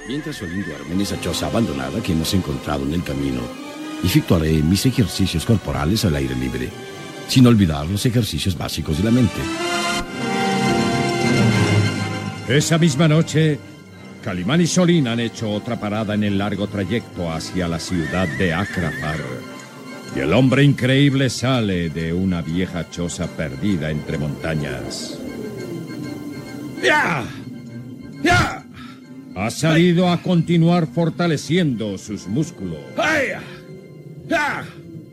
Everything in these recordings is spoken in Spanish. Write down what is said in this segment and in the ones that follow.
Mientras Solín duerme en esa choza abandonada que hemos encontrado en el camino, efectuaré mis ejercicios corporales al aire libre, sin olvidar los ejercicios básicos de la mente. Esa misma noche, Calimán y Solín han hecho otra parada en el largo trayecto hacia la ciudad de Akrafar. Y el hombre increíble sale de una vieja choza perdida entre montañas. ¡Ya! ¡Ya! Ha salido a continuar fortaleciendo sus músculos. ¡Ay! ¡Ya!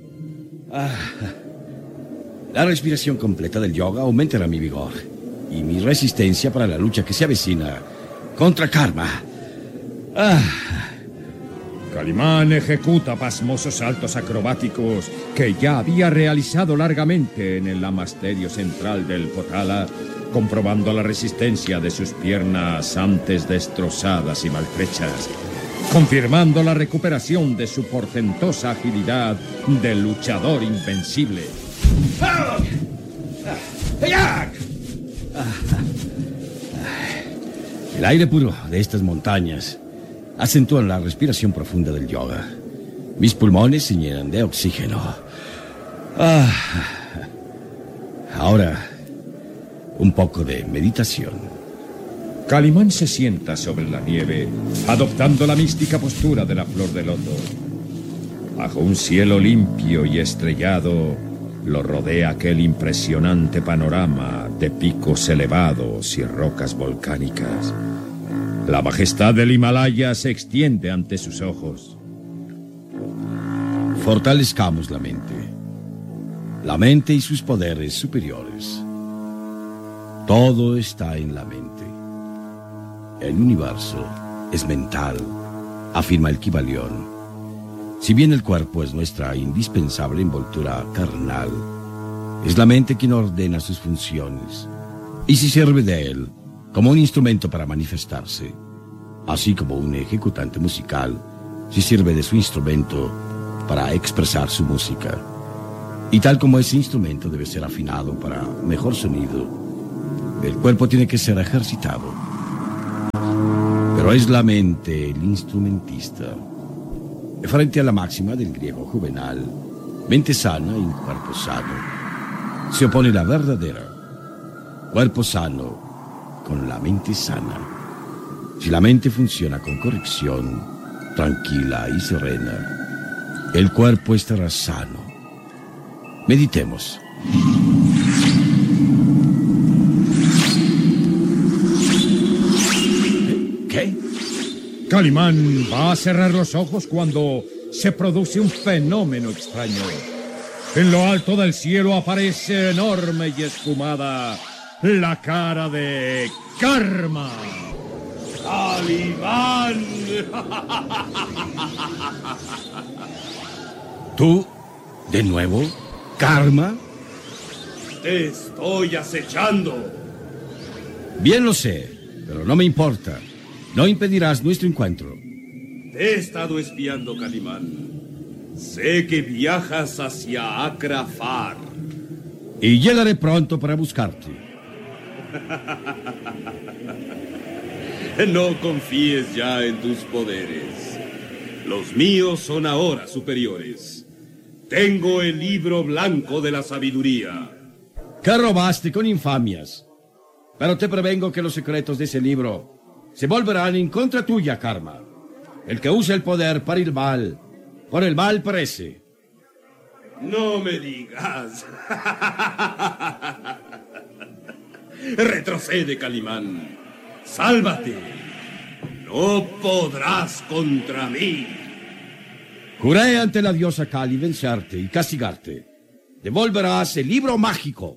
La respiración completa del yoga aumentará mi vigor y mi resistencia para la lucha que se avecina contra Karma. Calimán ejecuta pasmosos saltos acrobáticos que ya había realizado largamente en el lamasterio central del Potala, comprobando la resistencia de sus piernas antes destrozadas y maltrechas, confirmando la recuperación de su portentosa agilidad de luchador invencible. El aire puro de estas montañas acentúa la respiración profunda del yoga. Mis pulmones se llenan de oxígeno. Ahora, un poco de meditación. Calimán se sienta sobre la nieve, adoptando la mística postura de la flor de loto. Bajo un cielo limpio y estrellado, lo rodea aquel impresionante panorama de picos elevados y rocas volcánicas. La majestad del Himalaya se extiende ante sus ojos. Fortalezcamos la mente y sus poderes superiores. Todo está en la mente. El universo es mental, afirma el Kybalión. Si bien el cuerpo es nuestra indispensable envoltura carnal, es la mente quien ordena sus funciones y se sirve de él como un instrumento para manifestarse, así como un ejecutante musical se sirve de su instrumento para expresar su música. Y tal como ese instrumento debe ser afinado para mejor sonido, el cuerpo tiene que ser ejercitado. Pero es la mente el instrumentista. Frente a la máxima del griego Juvenal, mente sana y cuerpo sano, se opone la verdadera, cuerpo sano con la mente sana. Si la mente funciona con corrección, tranquila y serena, el cuerpo estará sano. Meditemos. ¿Qué? Calimán va a cerrar los ojos cuando se produce un fenómeno extraño. En lo alto del cielo aparece enorme y esfumada la cara de Karma. ¡Calimán! ¿Tú? ¿De nuevo? ¿Karma? Te estoy acechando. Bien lo sé, pero no me importa. No impedirás nuestro encuentro. Te he estado espiando, Calimán. Sé que viajas hacia Akrafar. Y llegaré pronto para buscarte. No confíes ya en tus poderes. Los míos son ahora superiores. Tengo el libro blanco de la sabiduría. Que robaste con infamias. Pero te prevengo que los secretos de ese libro se volverán en contra tuya, Karma. El que usa el poder para el mal, por el mal perece. No me digas. Retrocede, Calimán. Sálvate. No podrás contra mí. Juré ante la diosa Kali vencerte y castigarte. Devolverás el libro mágico.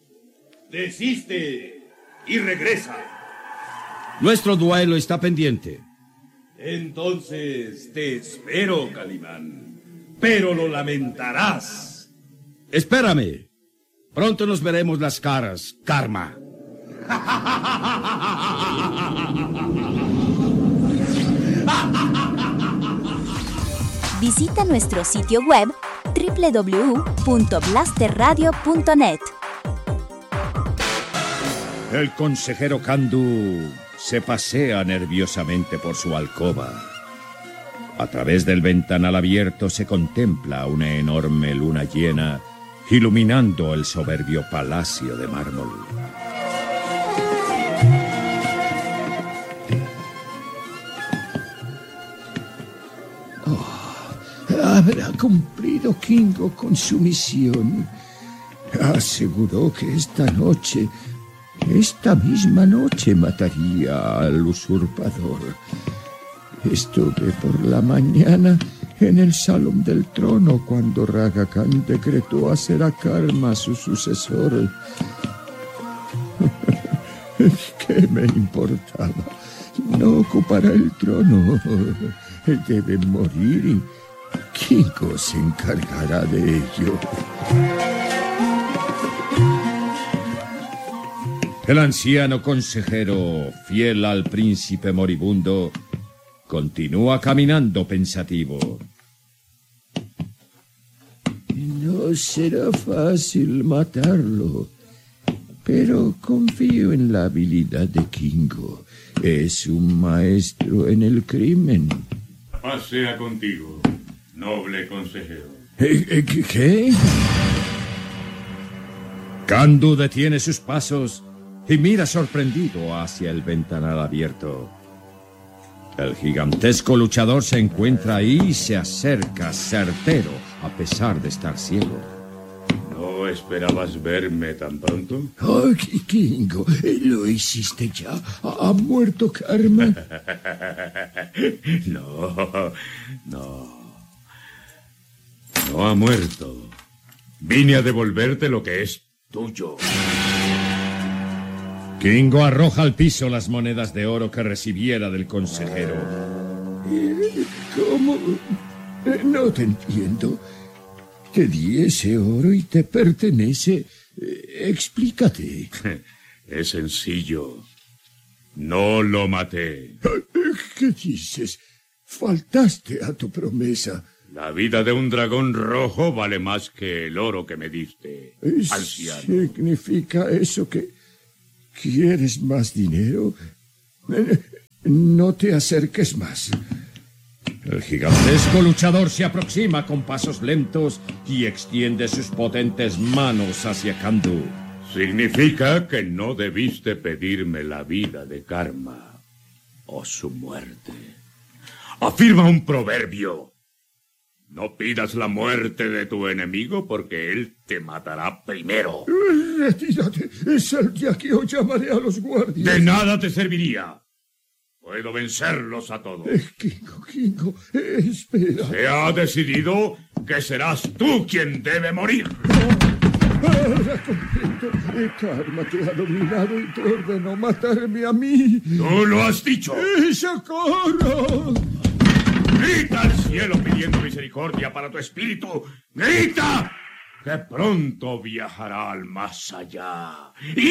Desiste y regresa. Nuestro duelo está pendiente. Entonces te espero, Calimán. Pero lo lamentarás. Espérame. Pronto nos veremos las caras, Karma. Visita nuestro sitio web www.blasterradio.net. El consejero Kandu se pasea nerviosamente por su alcoba. A través del ventanal abierto se contempla una enorme luna llena, iluminando el soberbio palacio de mármol. Habrá cumplido Kingo con su misión. Aseguró que esta misma noche, mataría al usurpador. Estuve por la mañana en el salón del trono cuando Raga Khan decretó hacer a Karma su sucesor. ¿Qué me importaba? No ocupará el trono. Debe morir y Kingo se encargará de ello. El anciano consejero, fiel al príncipe moribundo, continúa caminando pensativo. No será fácil matarlo, pero confío en la habilidad de Kingo. Es un maestro en el crimen. Paz sea contigo, noble consejero. ¿Qué? Kandu detiene sus pasos y mira sorprendido hacia el ventanal abierto. El gigantesco luchador se encuentra ahí y se acerca certero, a pesar de estar ciego. ¿No esperabas verme tan pronto? Oh, Kingo, ¿lo hiciste ya? ¿Ha muerto Karma? No ha muerto. Vine a devolverte lo que es tuyo. Kingo arroja al piso las monedas de oro que recibiera del consejero. ¿Cómo? No te entiendo. Te di ese oro y te pertenece. Explícate. Es sencillo. No lo maté. ¿Qué dices? Faltaste a tu promesa. La vida de un dragón rojo vale más que el oro que me diste, anciano. ¿Significa eso que quieres más dinero? No te acerques más. El gigantesco luchador se aproxima con pasos lentos y extiende sus potentes manos hacia Kandu. Significa que no debiste pedirme la vida de Karma o su muerte. Afirma un proverbio. No pidas la muerte de tu enemigo porque él te matará primero. Retírate. Sal de aquí o llamaré a los guardias. De nada te serviría. Puedo vencerlos a todos. Kingo, espera. Se ha decidido que serás tú quien debe morir. Ahora comprendo. Karma te ha dominado y te ordenó matarme a mí. Tú lo has dicho. ¡Socorro! ¡Grita al cielo pidiendo misericordia para tu espíritu! ¡Grita! Que pronto viajará al más allá.